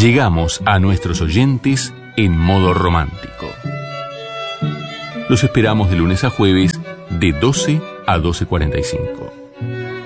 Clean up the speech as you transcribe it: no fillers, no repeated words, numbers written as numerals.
Llegamos a nuestros oyentes en modo romántico. Los esperamos de lunes a jueves de 12 a 12:45.